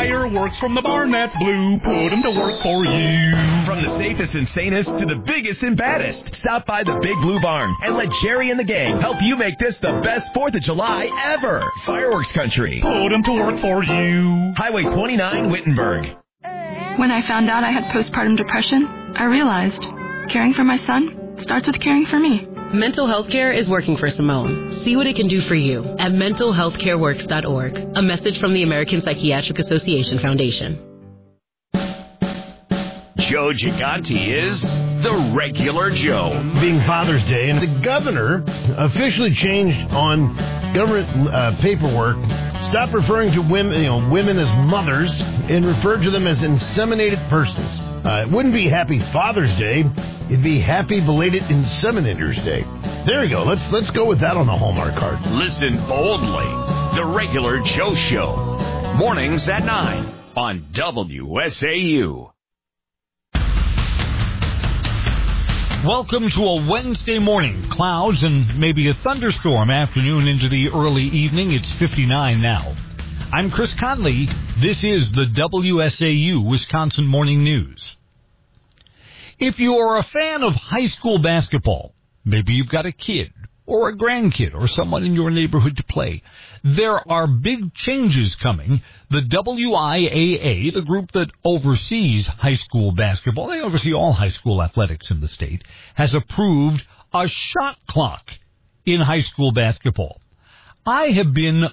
Fireworks from the barn that's blue, put them to work for you. From the safest and sanest to the biggest and baddest, stop by the Big Blue Barn and let Jerry and the gang help you make this the best 4th of July ever. Fireworks Country. Put them to work for you. Highway 29, Wittenberg. When I found out I had postpartum depression, I realized caring for my son starts with caring for me. Mental health care is working for Simone. See what it can do for you at mentalhealthcareworks.org. A message from the American Psychiatric Association Foundation. Joe Gigante is the regular Joe. Being Father's Day, and the governor officially changed on government paperwork. Stop referring to women as mothers and refer to them as inseminated persons. It wouldn't be Happy Father's Day. It'd be Happy Belated Inseminators Day. There we go. Let's go with that on the Hallmark card. Listen boldly. The regular Joe Show. Mornings at 9 on WSAU. Welcome to a Wednesday morning. Clouds and maybe a thunderstorm afternoon into the early evening. It's 59 now. I'm Chris Conley. This is the WSAU Wisconsin Morning News. If you are a fan of high school basketball, maybe you've got a kid or a grandkid or someone in your neighborhood to play, there are big changes coming. The WIAA, the group that oversees high school basketball, they oversee all high school athletics in the state, has approved a shot clock in high school basketball. I have been